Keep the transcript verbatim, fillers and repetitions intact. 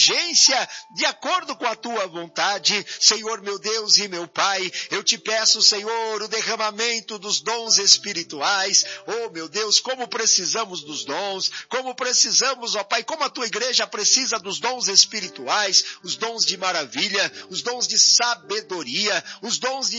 urgência, de acordo com a tua vontade. Senhor meu Deus e meu Pai, eu te peço, Senhor, o derramamento dos dons espirituais. Oh meu Deus, como precisamos dos dons, como precisamos, ó Pai, como a tua igreja precisa dos dons espirituais, os dons de maravilha, os dons de sabedoria, os dons de